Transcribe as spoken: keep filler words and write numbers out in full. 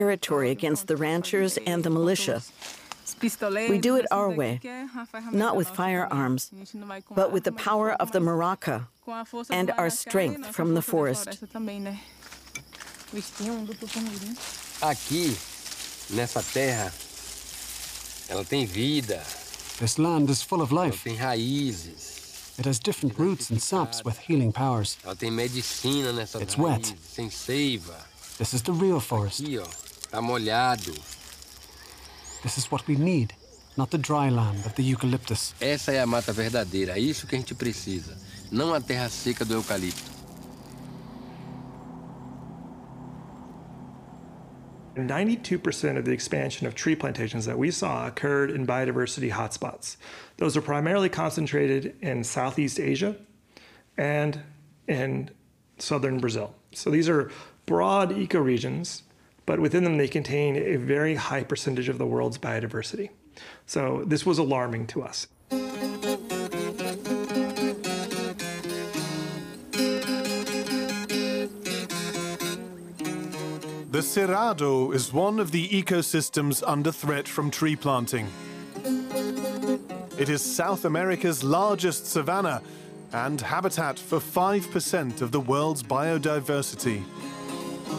territory against the ranchers and the militia. We do it our way, not with firearms, but with the power of the maraca and our strength from the forest. Aqui, nessa terra, ela tem vida. This land is full of life. Ela tem raízes. It has different roots and saps with healing powers. Ela tem medicina nessas It's wet. raízes, tem seiva. This is the real forest. Aqui, ó, tá molhado. This is what we need, not the dry land of the eucalyptus. Essa é a mata verdadeira, é isso que a gente precisa, não a terra seca do eucalipto. ninety-two percent of the expansion of tree plantations that we saw occurred in biodiversity hotspots. Those are primarily concentrated in Southeast Asia and in southern Brazil. So these are broad ecoregions, but within them they contain a very high percentage of the world's biodiversity. So this was alarming to us. The Cerrado is one of the ecosystems under threat from tree planting. It is South America's largest savanna and habitat for five percent of the world's biodiversity.